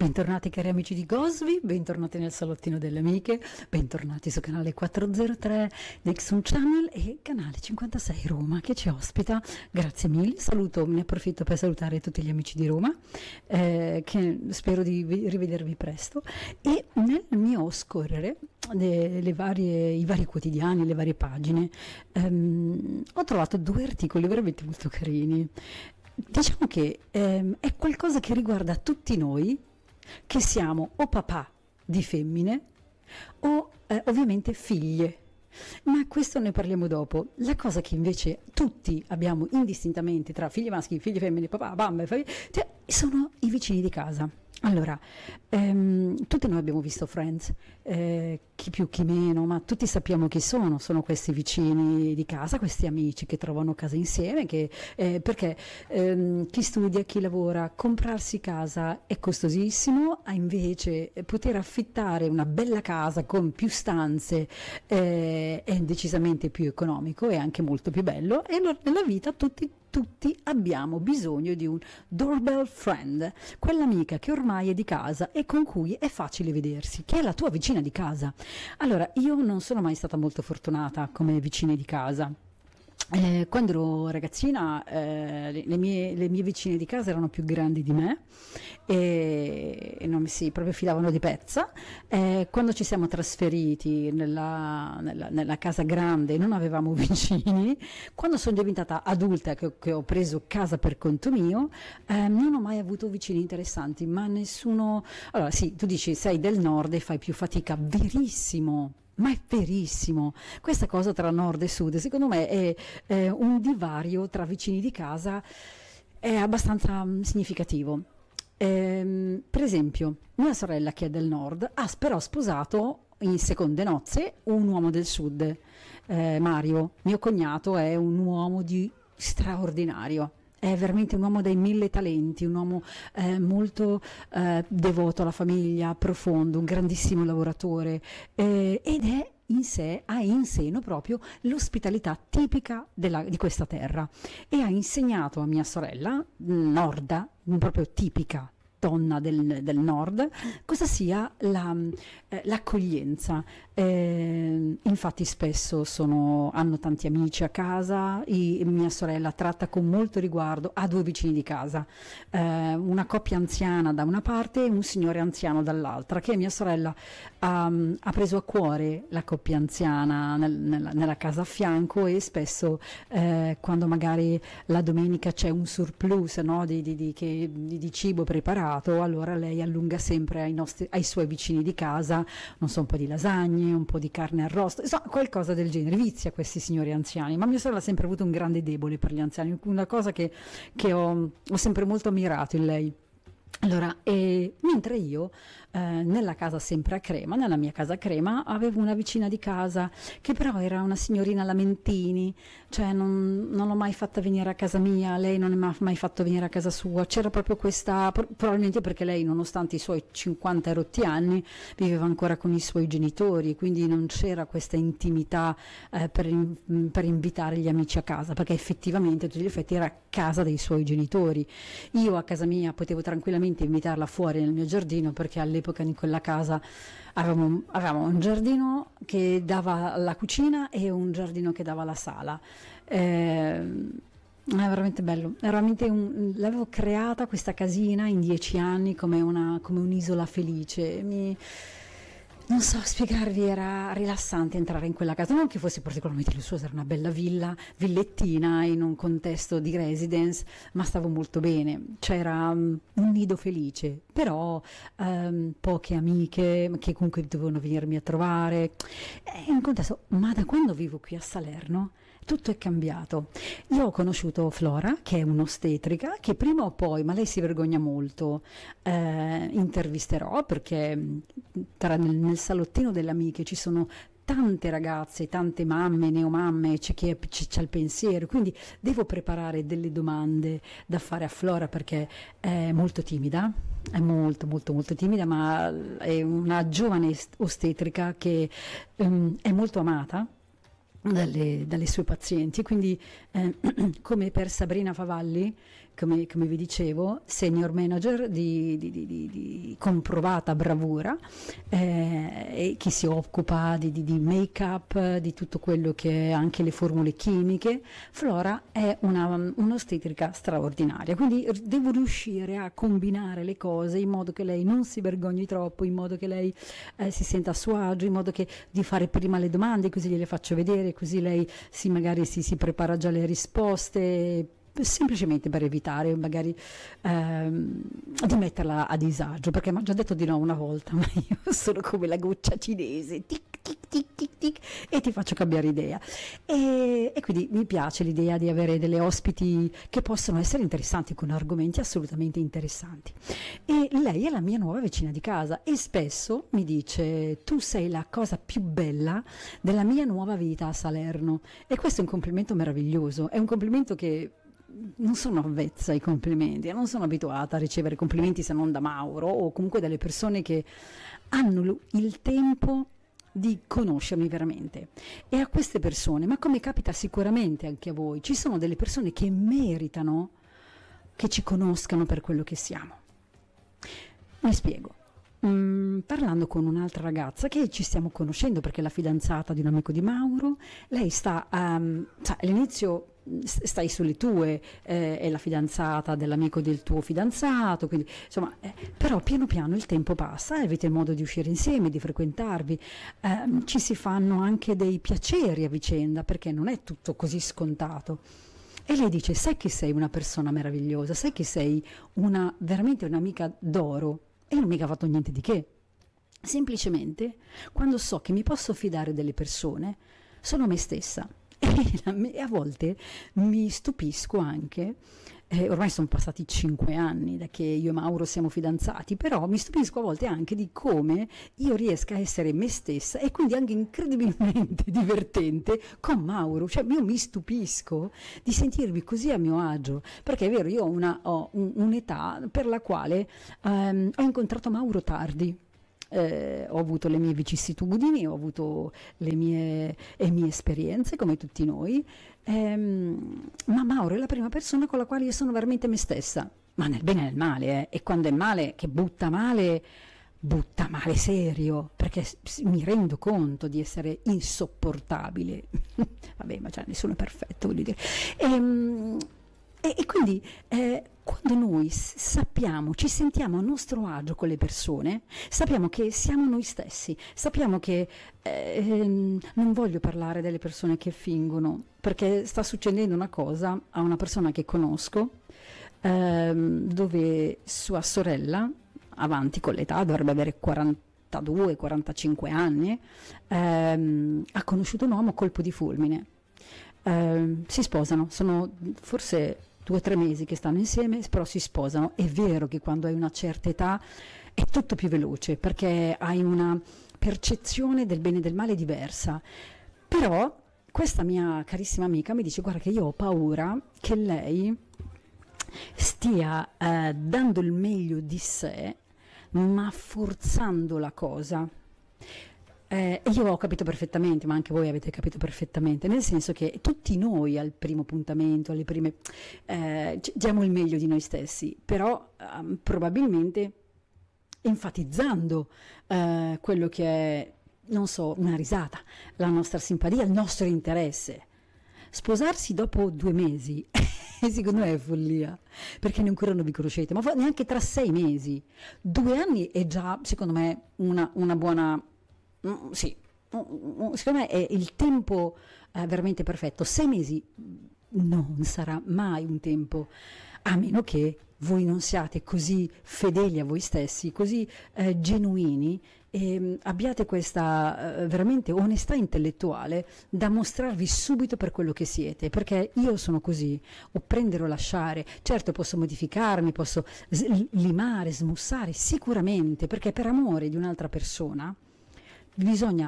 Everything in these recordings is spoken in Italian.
Bentornati cari amici di Gosvi, bentornati nel salottino delle amiche, bentornati su canale 403 Nexum Channel e canale 56 Roma che ci ospita. Grazie mille, ne approfitto per salutare tutti gli amici di Roma, che spero di rivedervi presto. E nel mio scorrere i vari quotidiani, le varie pagine, ho trovato due articoli veramente molto carini. Diciamo che è qualcosa che riguarda tutti noi, che siamo o papà di femmine o ovviamente figlie, ma questo ne parliamo dopo. La cosa che invece tutti abbiamo indistintamente tra figli maschi, figli femmine, papà, mamme, sono i vicini di casa. Allora, tutti noi abbiamo visto Friends, chi più chi meno, ma tutti sappiamo chi sono questi vicini di casa, questi amici che trovano casa insieme, perché chi studia, chi lavora, comprarsi casa è costosissimo, invece poter affittare una bella casa con più stanze è decisamente più economico e anche molto più bello, e allora nella vita tutti abbiamo bisogno di un doorbell friend, quell'amica che ormai è di casa e con cui è facile vedersi, che è la tua vicina di casa. Allora, io non sono mai stata molto fortunata come vicine di casa. Quando ero ragazzina le mie vicine di casa erano più grandi di me e non si proprio filavano di pezza. Quando ci siamo trasferiti nella casa grande non avevamo vicini. Quando sono diventata adulta, che ho preso casa per conto mio, non ho mai avuto vicini interessanti, ma nessuno. Allora sì, tu dici sei del nord e fai più fatica, verissimo. Ma è verissimo, questa cosa tra nord e sud secondo me è un divario tra vicini di casa, è abbastanza significativo. Per esempio, mia sorella che è del nord ha però sposato in seconde nozze un uomo del sud, Mario, mio cognato è un uomo di straordinario. È veramente un uomo dai 1000 talenti, un uomo molto devoto alla famiglia, profondo, un grandissimo lavoratore, ed è ha in seno proprio l'ospitalità tipica di questa terra, e ha insegnato a mia sorella, norda, proprio tipica donna del nord, cosa sia l'accoglienza. Infatti spesso hanno tanti amici a casa, mia sorella tratta con molto riguardo, ha due vicini di casa, una coppia anziana da una parte e un signore anziano dall'altra, che mia sorella ha preso a cuore la coppia anziana nella casa a fianco, e spesso quando magari la domenica c'è un surplus, no, di cibo preparato, allora lei allunga sempre ai suoi vicini di casa, non so, un po' di lasagne, un po' di carne arrosto, insomma qualcosa del genere. Vizia questi signori anziani, ma mia sorella ha sempre avuto un grande debole per gli anziani, una cosa che ho sempre molto ammirato in lei. Allora, mentre io nella casa sempre a Crema, nella mia casa a Crema, avevo una vicina di casa che però era una signorina Lamentini, cioè non l'ho mai fatta venire a casa mia, lei non mi ha mai fatto venire a casa sua. C'era proprio questa, probabilmente perché lei, nonostante i suoi 50 e rotti anni, viveva ancora con i suoi genitori, quindi non c'era questa intimità per invitare gli amici a casa, perché effettivamente a tutti gli effetti era casa dei suoi genitori. Io a casa mia potevo tranquillamente invitarla fuori nel mio giardino, perché all'epoca in quella casa avevamo un giardino che dava alla cucina e un giardino che dava alla sala. È veramente bello, l'avevo creata questa casina in 10 anni come un'isola felice. Non so spiegarvi, era rilassante entrare in quella casa, non che fosse particolarmente lussuosa, era una bella villettina in un contesto di residence, ma stavo molto bene, c'era un nido felice, però poche amiche che comunque dovevano venirmi a trovare, è un contesto. Ma da quando vivo qui a Salerno tutto è cambiato. Io ho conosciuto Flora, che è un'ostetrica, che prima o poi, ma lei si vergogna molto, intervisterò, perché nel salottino delle amiche ci sono tante ragazze, tante mamme, neomamme, c'è chi c'ha il pensiero, quindi devo preparare delle domande da fare a Flora, perché è molto timida, è molto molto molto timida, ma è una giovane ostetrica che è molto amata dalle sue pazienti, quindi come per Sabrina Favalli, come vi dicevo, senior manager di comprovata bravura, e che si occupa di make-up, di tutto quello che è anche le formule chimiche. Flora è un'ostetrica straordinaria, quindi devo riuscire a combinare le cose in modo che lei non si vergogni troppo, in modo che lei si senta a suo agio, in modo che di fare prima le domande, così gliele faccio vedere, così lei magari si prepara già le risposte, semplicemente per evitare magari di metterla a disagio, perché mi ha già detto di no una volta, ma io sono come la goccia cinese, tic tic tic tic tic, e ti faccio cambiare idea, e quindi mi piace l'idea di avere delle ospiti che possono essere interessanti, con argomenti assolutamente interessanti. E lei è la mia nuova vicina di casa e spesso mi dice: tu sei la cosa più bella della mia nuova vita a Salerno, e questo è un complimento meraviglioso, è un complimento che non sono avvezza ai complimenti, non sono abituata a ricevere complimenti se non da Mauro o comunque dalle persone che hanno il tempo di conoscermi veramente. E a queste persone, ma come capita sicuramente anche a voi, ci sono delle persone che meritano che ci conoscano per quello che siamo. Mi spiego. Parlando con un'altra ragazza che ci stiamo conoscendo perché è la fidanzata di un amico di Mauro, lei sta all'inizio stai sulle tue, è la fidanzata dell'amico del tuo fidanzato, quindi insomma, però piano piano il tempo passa e avete modo di uscire insieme, di frequentarvi, ci si fanno anche dei piaceri a vicenda, perché non è tutto così scontato. E lei dice: sai che sei una persona meravigliosa, sai che sei veramente un'amica d'oro. E non ho mica fatto niente di che. Semplicemente, quando so che mi posso fidare delle persone, sono me stessa. E a volte mi stupisco anche, ormai sono passati 5 anni da che io e Mauro siamo fidanzati, però mi stupisco a volte anche di come io riesca a essere me stessa e quindi anche incredibilmente divertente con Mauro. Cioè io mi stupisco di sentirmi così a mio agio, perché è vero, io ho un'età per la quale ho incontrato Mauro tardi. Ho avuto le mie vicissitudini, ho avuto le mie esperienze come tutti noi, ma Mauro è la prima persona con la quale io sono veramente me stessa, ma nel bene e nel male, e quando è male, che butta male serio, perché mi rendo conto di essere insopportabile. Vabbè, ma già nessuno è perfetto, voglio dire. E quindi quando noi sappiamo, ci sentiamo a nostro agio con le persone, sappiamo che siamo noi stessi, sappiamo che non voglio parlare delle persone che fingono, perché sta succedendo una cosa a una persona che conosco, dove sua sorella, avanti con l'età, dovrebbe avere 42-45 anni, ha conosciuto un uomo a colpo di fulmine. Si sposano, sono forse 2 o 3 mesi che stanno insieme, però si sposano. È vero che quando hai una certa età è tutto più veloce, perché hai una percezione del bene e del male diversa, però questa mia carissima amica mi dice: guarda che io ho paura che lei stia dando il meglio di sé, ma forzando la cosa. E io ho capito perfettamente, ma anche voi avete capito perfettamente, nel senso che tutti noi al primo appuntamento, alle prime, diamo il meglio di noi stessi, però probabilmente enfatizzando quello che è, non so, una risata, la nostra simpatia, il nostro interesse. Sposarsi dopo 2 mesi, secondo me è follia, perché ancora non vi conoscete, ma neanche tra 6 mesi. 2 anni è già, secondo me, una buona... Sì, secondo me è il tempo veramente perfetto. 6 mesi non sarà mai un tempo, a meno che voi non siate così fedeli a voi stessi, così genuini, e abbiate questa veramente onestà intellettuale da mostrarvi subito per quello che siete, perché io sono così, o prendere o lasciare. Certo, posso modificarmi, posso limare, smussare, sicuramente, perché per amore di un'altra persona bisogna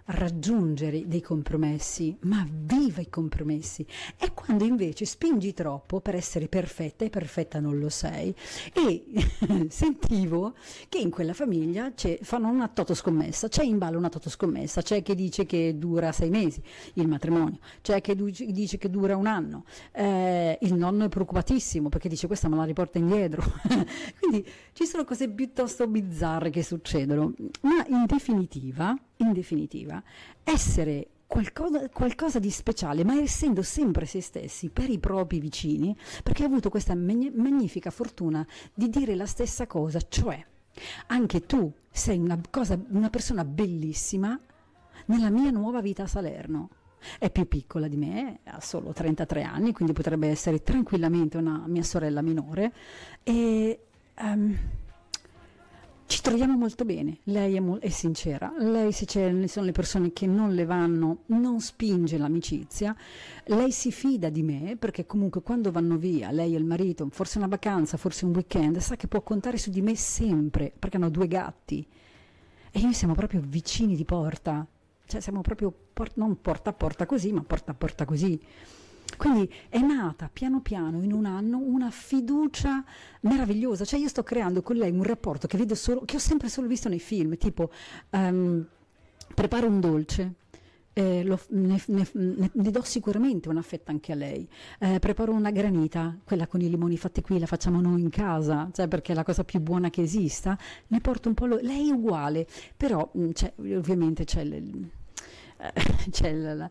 raggiungere dei compromessi, ma viva i compromessi. È quando invece spingi troppo per essere perfetta, e perfetta non lo sei. E sentivo che in quella famiglia fanno una totoscommessa, c'è in ballo una totoscommessa, c'è chi dice che dura 6 mesi il matrimonio, c'è chi dice che dura un anno, il nonno è preoccupatissimo perché dice questa me la riporta indietro. Quindi ci sono cose piuttosto bizzarre che succedono, ma in definitiva, essere qualcosa di speciale, ma essendo sempre se stessi per i propri vicini, perché ho avuto questa magnifica fortuna di dire la stessa cosa, cioè anche tu sei una persona bellissima nella mia nuova vita a Salerno. È più piccola di me, ha solo 33 anni, quindi potrebbe essere tranquillamente una mia sorella minore, e ci troviamo molto bene. Lei è sincera, lei se sono le persone che non le vanno, non spinge l'amicizia, lei si fida di me perché comunque quando vanno via, lei e il marito, forse una vacanza, forse un weekend, sa che può contare su di me sempre, perché hanno 2 gatti e noi siamo proprio vicini di porta. Cioè siamo proprio non porta a porta così, ma porta a porta così. Quindi è nata piano piano in un anno una fiducia meravigliosa. Cioè io sto creando con lei un rapporto che ho sempre solo visto nei film, tipo preparo un dolce. Ne do sicuramente una fetta anche a lei. Preparo una granita, quella con i limoni fatti qui, la facciamo noi in casa, cioè perché è la cosa più buona che esista. Ne porto un po', lei è uguale, però ovviamente c'è la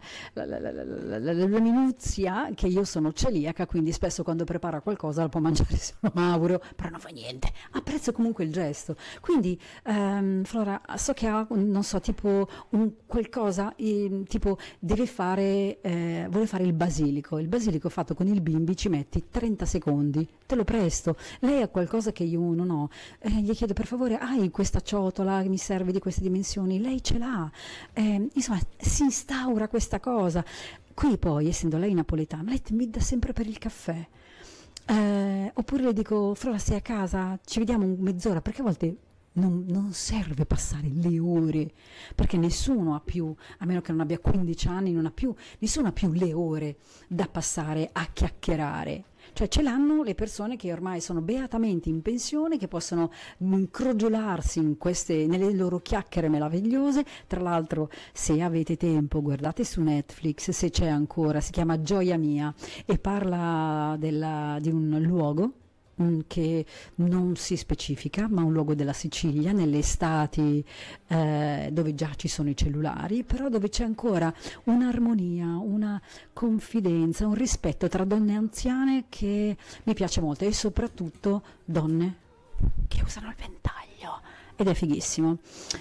minuzia che io sono celiaca, quindi spesso quando prepara qualcosa la può mangiare solo Mauro, però non fa niente, apprezzo comunque il gesto. Quindi Flora, so che ha, non so, tipo un qualcosa, tipo vuole fare il basilico fatto con il bimbi, ci metti 30 secondi, te lo presto. Lei ha qualcosa che io non ho, gli chiedo per favore, hai questa ciotola che mi serve di queste dimensioni? Lei ce l'ha, insomma si instaura questa cosa. Qui poi, essendo lei napoletana, lei mi dà sempre per il caffè, oppure le dico Flora sei a casa, ci vediamo mezz'ora, perché a volte non serve passare le ore, perché nessuno ha più, a meno che non abbia 15 anni, nessuno ha più le ore da passare a chiacchierare. Cioè ce l'hanno le persone che ormai sono beatamente in pensione, che possono incrogiolarsi nelle loro chiacchiere meravigliose. Tra l'altro, se avete tempo, guardate su Netflix, se c'è ancora, si chiama Gioia Mia e parla di un luogo che non si specifica, ma un luogo della Sicilia, nelle estati dove già ci sono i cellulari, però dove c'è ancora un'armonia, una confidenza, un rispetto tra donne anziane che mi piace molto, e soprattutto donne che usano il ventaglio, ed è fighissimo.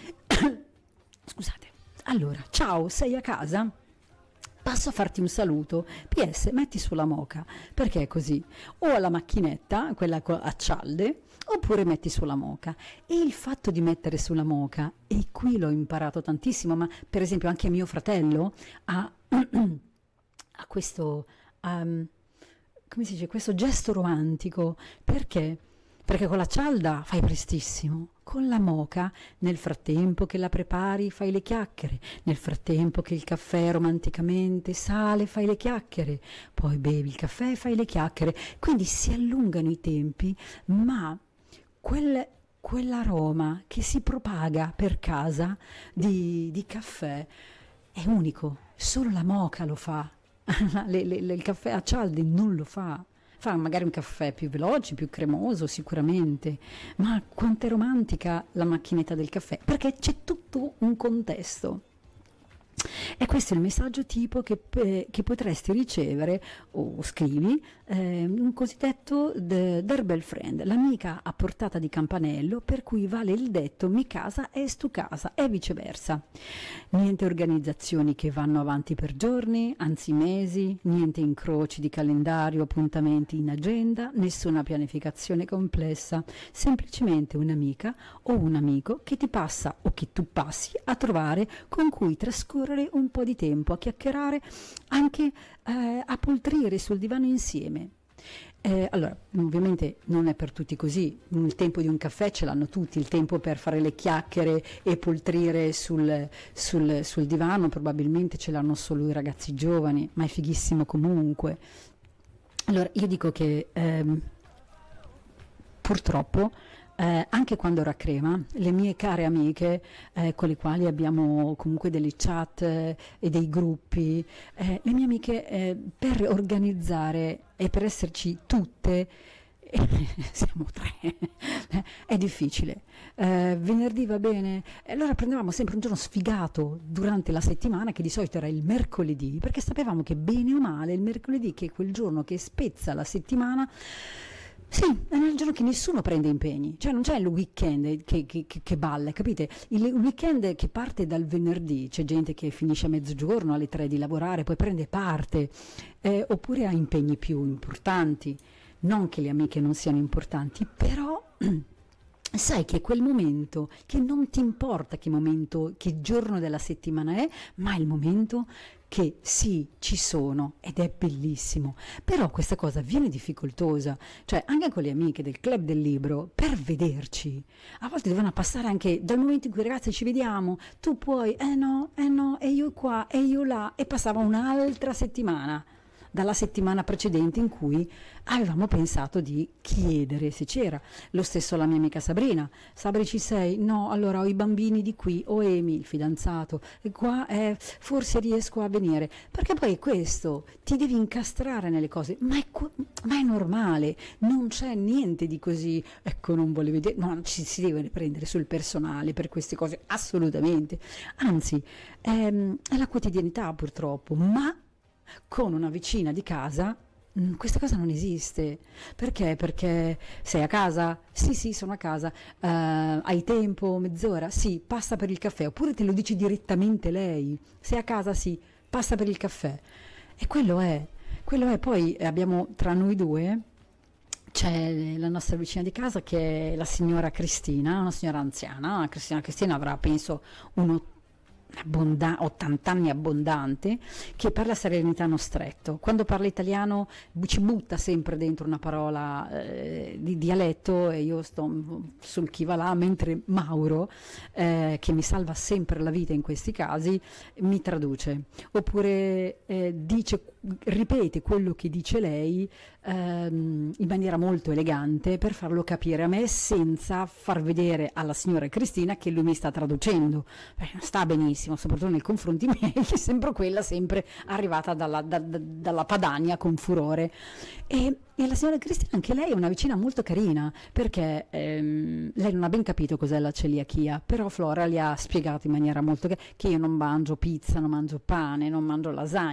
Scusate. Allora, ciao, sei a casa? Passo a farti un saluto. PS, metti sulla moka, perché è così. O alla macchinetta, quella a cialde, oppure metti sulla moka. E il fatto di mettere sulla moka, e qui l'ho imparato tantissimo, ma per esempio anche mio fratello ha questo, come si dice, questo gesto romantico. Perché? Perché con la cialda fai prestissimo, con la moka nel frattempo che la prepari fai le chiacchiere, nel frattempo che il caffè romanticamente sale fai le chiacchiere, poi bevi il caffè e fai le chiacchiere, quindi si allungano i tempi, ma quell'aroma che si propaga per casa di caffè è unico, solo la moka lo fa, il caffè a cialde non lo fa. Fa magari un caffè più veloce, più cremoso sicuramente, ma quanto è romantica la macchinetta del caffè, perché c'è tutto un contesto. E questo è il messaggio tipo che potresti ricevere, o scrivi, un cosiddetto doorbell friend, l'amica a portata di campanello, per cui vale il detto mi casa es tu casa, e viceversa. Niente organizzazioni che vanno avanti per giorni, anzi mesi, niente incroci di calendario, appuntamenti in agenda, nessuna pianificazione complessa, semplicemente un'amica o un amico che ti passa o che tu passi a trovare, con cui trascorrere un po' di tempo, a chiacchierare, anche a poltrire sul divano insieme. Allora, ovviamente non è per tutti così, il tempo di un caffè ce l'hanno tutti, il tempo per fare le chiacchiere e poltrire sul divano probabilmente ce l'hanno solo i ragazzi giovani, ma è fighissimo comunque. Allora, io dico che purtroppo, anche quando ero a Crema, le mie care amiche, con le quali abbiamo comunque delle chat e dei gruppi, le mie amiche per organizzare e per esserci tutte, siamo tre, è difficile. Venerdì va bene, e allora prendevamo sempre un giorno sfigato durante la settimana, che di solito era il mercoledì, perché sapevamo che bene o male il mercoledì, che è quel giorno che spezza la settimana, sì, è nel giorno che nessuno prende impegni, cioè non c'è il weekend che balla, capite? Il weekend che parte dal venerdì, c'è gente che finisce a mezzogiorno, alle 3 di lavorare, poi prende parte, oppure ha impegni più importanti. Non che le amiche non siano importanti, però sai che quel momento, che non ti importa che momento, che giorno della settimana è, ma è il momento che sì, ci sono ed è bellissimo. Però questa cosa viene difficoltosa, cioè anche con le amiche del club del libro, per vederci, a volte devono passare anche dal momento in cui ragazzi ci vediamo, tu puoi, no, e io qua, e io là, e passava un'altra settimana dalla settimana precedente in cui avevamo pensato di chiedere se c'era. Lo stesso la mia amica Sabrina. Sabri, ci sei? No, allora ho i bambini di qui, o Emi, il fidanzato, e qua forse riesco a venire. Perché poi questo, ti devi incastrare nelle cose, ma è normale, non c'è niente di così, ecco non volevo vedere, no, ci si deve prendere sul personale per queste cose, assolutamente. Anzi, è la quotidianità purtroppo, ma con una vicina di casa questa cosa non esiste. Perché? Perché sei a casa? Sì, sì, sono a casa. Hai tempo? Mezz'ora? Sì, passa per il caffè. Oppure te lo dice direttamente lei. Sei a casa? Sì, passa per il caffè. E quello è. Poi abbiamo tra noi due, c'è la nostra vicina di casa che è la signora Cristina, una signora anziana. Cristina avrà penso 80 anni abbondante, che parla serenitano stretto. Quando parla italiano ci butta sempre dentro una parola di dialetto, e io sto sul chi va là, mentre Mauro, che mi salva sempre la vita in questi casi, mi traduce. Oppure ripete quello che dice lei in maniera molto elegante per farlo capire a me, senza far vedere alla signora Cristina che lui mi sta traducendo. Non sta benissimo, soprattutto nei confronti miei, che sembro quella sempre arrivata dalla Padania con furore. E la signora Cristina, anche lei è una vicina molto carina, perché lei non ha ben capito cos'è la celiachia, però Flora le ha spiegato in maniera molto che io non mangio pizza, non mangio pane, non mangio lasagne,